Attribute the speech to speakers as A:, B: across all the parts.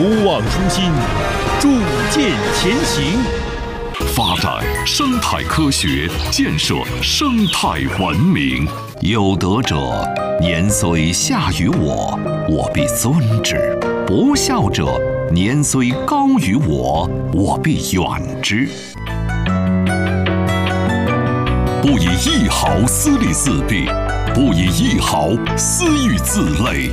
A: 不忘初心，铸剑前行。
B: 发展生态科学，建设生态文明。有德者，年虽下于我，我必尊之；不孝者，年虽高于我，我必远之。不以一毫私利自弊，不以一毫私欲自累。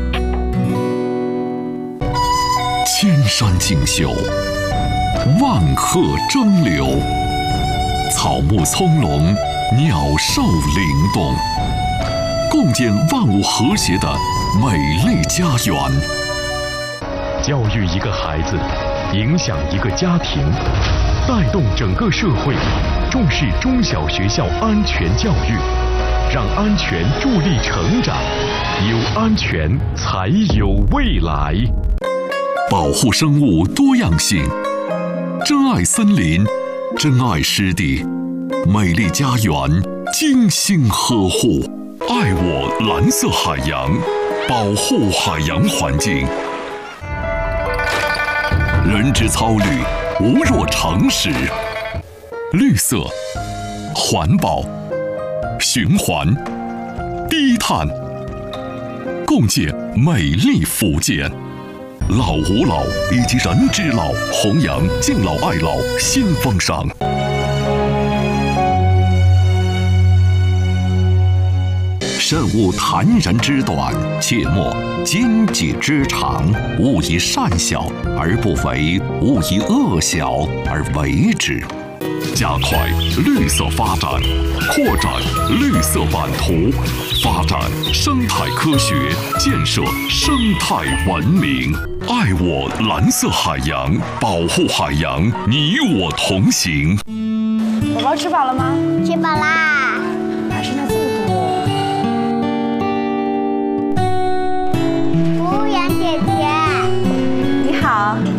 B: 千山竞秀，万壑争流，草木葱茏，鸟兽灵动，共建万物和谐的美丽家园。
C: 教育一个孩子，影响一个家庭，带动整个社会，重视中小学校安全教育，让安全助力成长，有安全才有未来。
B: 保护生物多样性，珍爱森林，珍爱湿地，美丽家园精心呵护。爱我蓝色海洋，保护海洋环境。人之操虑，无若常识。绿色、环保、循环、低碳，共建美丽福建。老吾老以及人之老，弘扬敬老爱老新风尚。慎勿谈人之短，切莫奸己之长。勿以善小而不为，勿以恶小而为之。加快绿色发展，扩展绿色版图，发展生态科学，建设生态文明。爱我蓝色海洋，保护海洋，你我同行。
D: 宝宝吃饱了吗？
E: 吃饱啦。
D: 哪剩下这么多？
E: 服务员姐姐，
D: 你好。